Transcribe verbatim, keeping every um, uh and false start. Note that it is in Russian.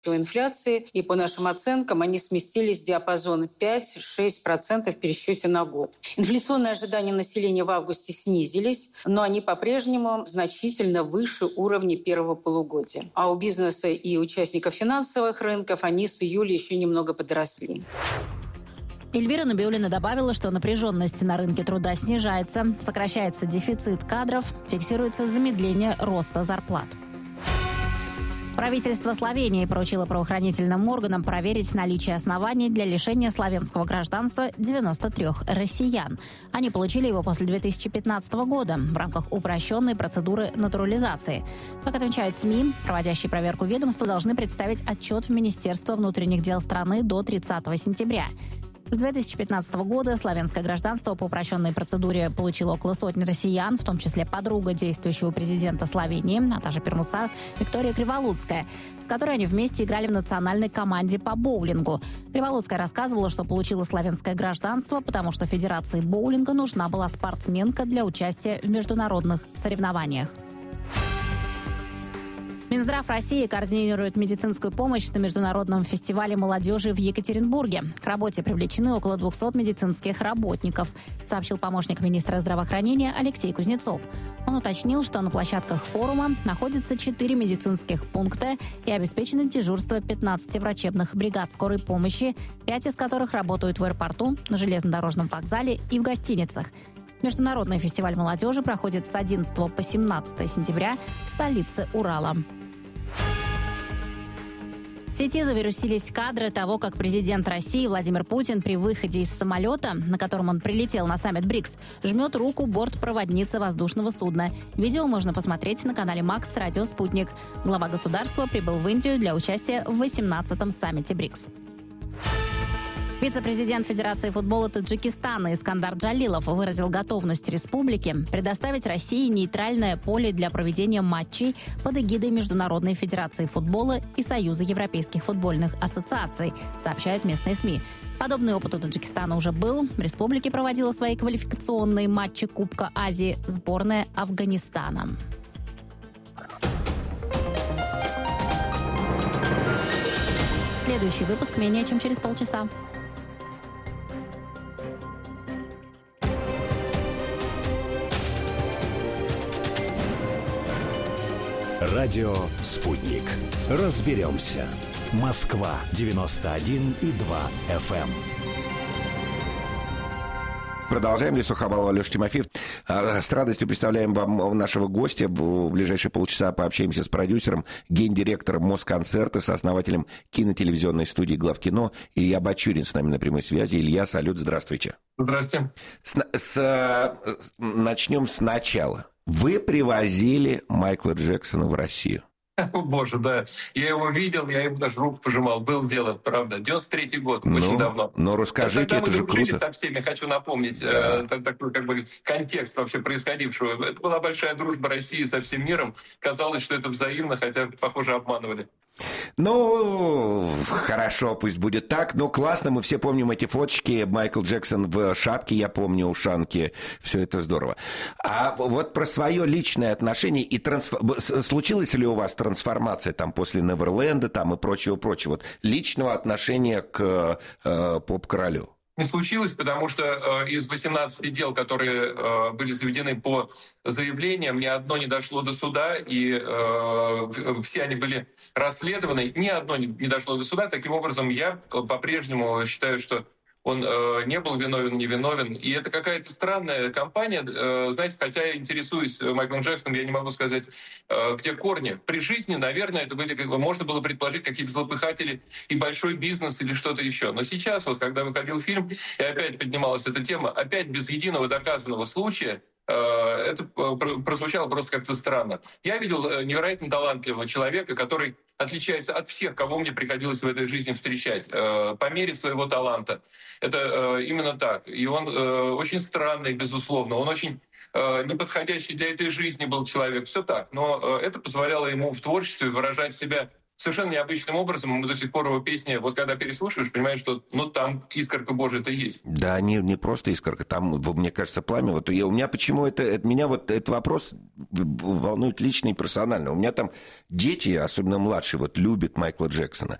инфляции, и по нашим оценкам они сместились в диапазон пять-шесть процентов в пересчете на год. Инфляционные ожидания населения в августе снизились, но они по-прежнему значительно выше уровня первого полугодия. А у бизнеса и участников финансовых рынков они с июля еще немного подросли. Эльвира Набиуллина добавила, что напряженность на рынке труда снижается, сокращается дефицит кадров, фиксируется замедление роста зарплат. Правительство Словении поручило правоохранительным органам проверить наличие оснований для лишения словенского гражданства девяноста трёх россиян. Они получили его после две тысячи пятнадцатого года в рамках упрощенной процедуры натурализации. Как отмечают СМИ, проводящие проверку ведомства должны представить отчет в Министерство внутренних дел страны до тридцатого сентября. С две тысячи пятнадцатого года славянское гражданство по упрощенной процедуре получило около сотни россиян, в том числе подруга действующего президента Словении, Наташа Пермуса, Виктория Криволуцкая, с которой они вместе играли в национальной команде по боулингу. Криволуцкая рассказывала, что получила славянское гражданство, потому что Федерации боулинга нужна была спортсменка для участия в международных соревнованиях. Минздрав России координирует медицинскую помощь на Международном фестивале молодежи в Екатеринбурге. К работе привлечены около двухсот медицинских работников, сообщил помощник министра здравоохранения Алексей Кузнецов. Он уточнил, что на площадках форума находится четыре медицинских пункта и обеспечено дежурство пятнадцати врачебных бригад скорой помощи, пять из которых работают в аэропорту, на железнодорожном вокзале и в гостиницах. Международный фестиваль молодежи проходит с одиннадцатого по семнадцатое сентября в столице Урала. В сети завирусились кадры того, как президент России Владимир Путин при выходе из самолета, на котором он прилетел на саммит БРИКС, жмет руку бортпроводницы воздушного судна. Видео можно посмотреть на канале Макс Радио Спутник. Глава государства прибыл в Индию для участия в восемнадцатом саммите БРИКС. Вице-президент Федерации футбола Таджикистана Искандар Джалилов выразил готовность республики предоставить России нейтральное поле для проведения матчей под эгидой Международной федерации футбола и Союза европейских футбольных ассоциаций, сообщают местные СМИ. Подобный опыт у Таджикистана уже был. В республике проводила свои квалификационные матчи Кубка Азии сборная Афганистана. Следующий выпуск менее чем через полчаса. Радио «Спутник». Разберемся. Москва девяносто один и два эф эм. Продолжаем. Лесу Хабалова, Алеша Тимофеев. С радостью представляем вам нашего гостя. В ближайшие полчаса пообщаемся с продюсером, гендиректором Москонцерта, сооснователем кинотелевизионной студии «Главкино» Илья Бачурин с нами на прямой связи. Илья, салют, здравствуйте. Здравствуйте. С, с, начнем сначала. Вы привозили Майкла Джексона в Россию. О, боже, да. Я его видел, я ему даже руку пожимал. Было дело, правда. девяносто третий год, ну, очень давно. Ну, расскажите, Тогда это же круто. Мы дружили со всеми, хочу напомнить, да. э, такой как бы контекст вообще происходившего. Это была большая дружба России со всем миром. Казалось, что это взаимно, хотя, похоже, обманывали. Ну, хорошо, пусть будет так. Но классно, мы все помним эти фоточки. Майкл Джексон в шапке, я помню, ушанки. Все это здорово. А вот про свое личное отношение и трансф... случилась ли у вас трансформация там после Неверленда там и прочего-прочего? Вот, личного отношения к э, поп-королю? Не случилось, потому что э, из восемнадцати дел, которые э, были заведены по заявлениям, ни одно не дошло до суда, и э, все они были расследованы, ни одно не, не дошло до суда. Таким образом, я по-прежнему считаю, что он э, не был виновен, не виновен. И это какая-то странная кампания. Э, знаете, хотя я интересуюсь Майклом Джексоном, я не могу сказать, э, где корни. При жизни, наверное, это были, как бы, можно было предположить, какие-то злопыхатели и большой бизнес или что-то еще. Но сейчас, вот, когда выходил фильм, и опять поднималась эта тема, опять без единого доказанного случая, это прозвучало просто как-то странно. Я видел невероятно талантливого человека, который отличается от всех, кого мне приходилось в этой жизни встречать, по мере своего таланта. Это именно так. И он очень странный, безусловно. Он очень неподходящий для этой жизни был человек. Все так. Но это позволяло ему в творчестве выражать себя совершенно необычным образом. Мы до сих пор его песни, вот когда переслушиваешь, понимаешь, что ну там искорка Божия-то есть. Да, не, не просто искорка, там, мне кажется, пламя. Вот я, у меня почему это, это, меня вот этот вопрос волнует лично и персонально. У меня там дети, особенно младшие, вот любят Майкла Джексона.